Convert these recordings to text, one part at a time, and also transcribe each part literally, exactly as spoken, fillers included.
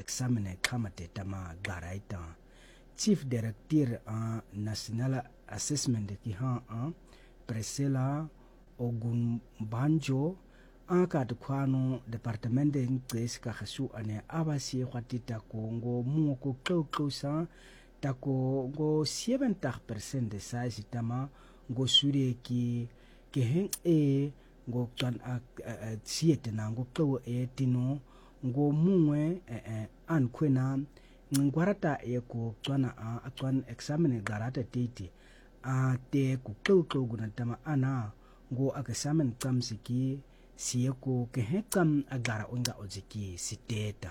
examine kamate tama garaita Chief Director uh, National Assessment ki ha uh, Priscilla Ogunbanjo aka tukwano departamente ngqesi ka khasu ane abasi kwatita ko ngo mu ko klosa tako ngo seventy percent de size tama ngo sure ki ke hen e ngo tsan a siete na ngo klo e tino ngo mungwe an kwena ngwarata e ko tsana a tsan examine garata titi a te ku klo klo guna tama ana ngo examine tsamsiki siyeko ke hekam agara unga ojiki siteta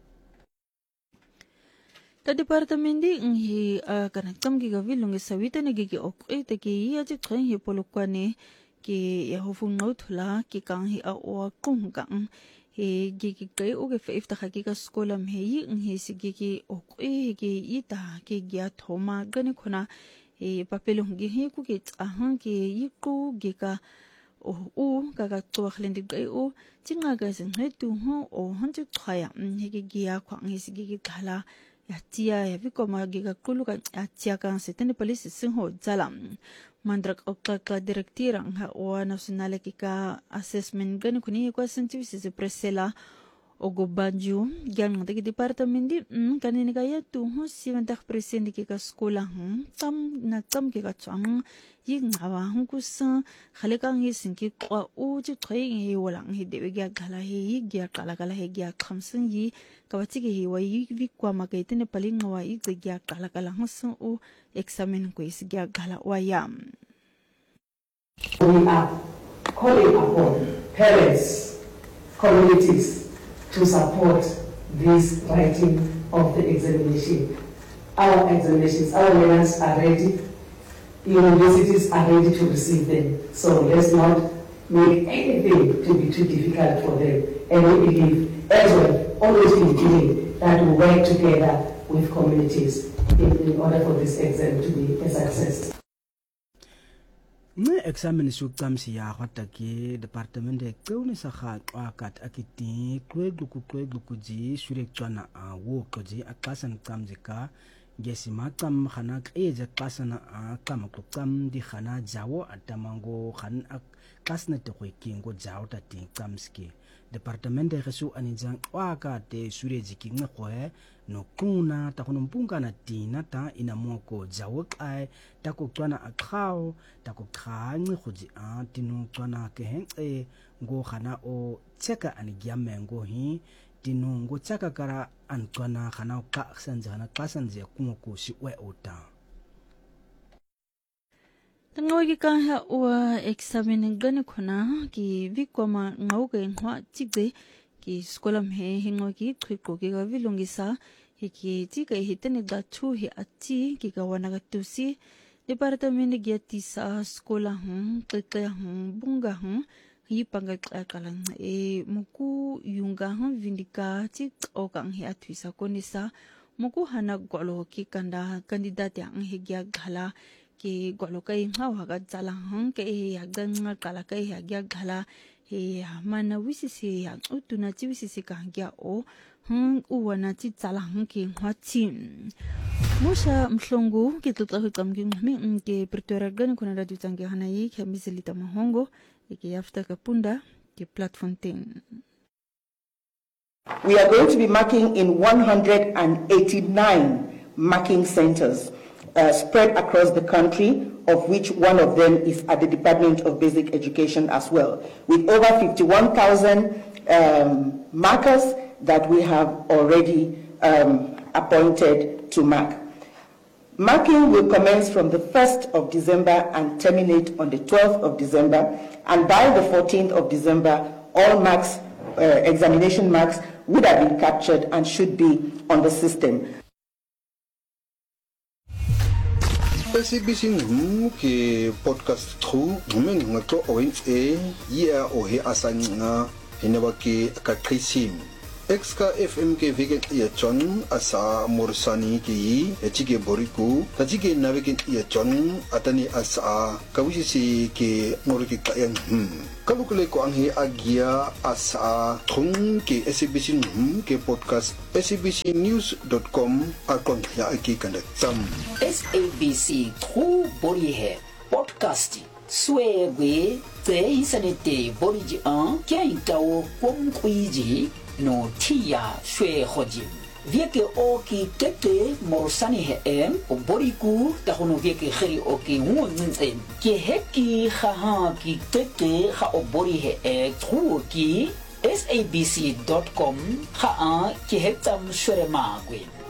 ta departamenti ngi kana kam gi gavilungi sawita ne gi ok te ki ya ji tren hi polokwane ki ya hofu ngotla ki kang hi a o kung kang he gi gi kai o ge fe ta ki ka skolam he yi ngi si gi gi ok e gi ita ki gi thoma gane khona e papelong gi hi ku ki tsahang ki yi ku gi ka o o kaga tsoakhlende kai o tinga ga sen hetu ho o hanche khaya hege gia khwang hisi gi khala ya tia ya vikoma gi ga kulu ka atia ka setene police sin ho zalam mandrak okka ka director ha o national ki ka assessment gan kuni ko sentive se presela ogo banju gan de department kanini ga ya tu ho seventy percent ki ka skola hm tam na tam ki ka chang yi ngawa hunkusa khalekang yi sinki kwa uji tkhoi yi walang hi dewe gya gala hi gya kala kala hi gya khamsin yi kawati gi wa yi vi kwa makaitene pali ngawa yi gya kala kala hasu o examine ko is gya gala wa yam. We are calling upon parents, communities to support this writing of the examination. Our examinations, our learners are ready. Universities are ready to receive them. So let's not make anything to be too difficult for them. And we believe, as well, always been doing, that we work together with communities in, in order for this exam to be a success. Ne examine su kamsi ya khata ki department de kuni sa kha akat akiti kwe duku kwe duku ji sure tsana a wo ko ji akasan kamjika gesi makam khana eje kasana a kam ko kam di khana jawo atamango khan kasna te ko kingo jawo ta tin kamski department de resu anijang waka te sure jiki ngkhoe no kuna ta kono mpunga na tina ta ina moko jawo kai ta ko tswana akhao ta ko khangi khuji a tinu tswana ke hense ngo khana o cheka ani gyamengo hi tinu ngo chaka kara antwana khana ka sanjana kasanje kumo ko si we ota tangogi ka ha o examine gane khona ki vikoma ngau ke ngwa chigde ki skolam he hingogi khiko ki ga vilungisa hiki ti ka hitene da chu hi achi ki ka wana ga tusi department gi tisa skola hm tete hm bunga hm hi panga kalang e muku yunga hm vindika chi okang hi athisa konisa muku hana golo ki kanda candidate ang hi gya ghala ki golo kai ngawa ga chala hm ke ya ganga kala kai ya gya ghala he mana wisisi ya utuna chi wisisi ka gya o hm uwana chi chala hm ki ngwachi Musha mhlongu ki tlotla ho tsamgi ngmi ke Pretoria gani kuna radio tsangi hana yi khamiselita mahongo ki yafta kapunda ki platform ten. We are going to be marking in one hundred eighty-nine marking centers uh, spread across the country, of which one of them is at the Department of Basic Education as well, with over fifty-one thousand um, markers that we have already um, appointed to mark. Marking will commence from the first of December and terminate on the twelfth of December, and by the fourteenth of December, all marks, uh, examination marks would have been captured and should be on the system. Basically, ke podcast through men ngato oin e ya o he asanga hinabaki ka krisim Exka F M ke vegan ia chon asa morsani ke yi chike boriku tajike navekin ia chon atani asa kawisi ke ngoriki kayan hmm kalukule ko anghi agia asa thung ke S A B C num ke podcast S A B C news dot com akon ya aki kanda tam S A B C True Body Hair Podcast Swegwe te insanete body ji an kya ikaw kom kuiji no tia shwe hojim vieke oki keke morsani he em o boriku ta hono vieke kheri oki wonzen ke heki kha ki keke kha o bori he e tru ki S A B C dot com kha an ki hetam shwe magwe